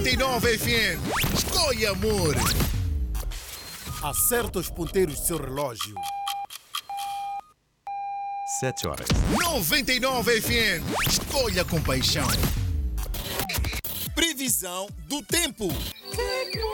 99 FM. Escolha amor. Acerta os ponteiros do seu relógio. 7 horas. 99 FM. Escolha com paixão. Previsão do tempo.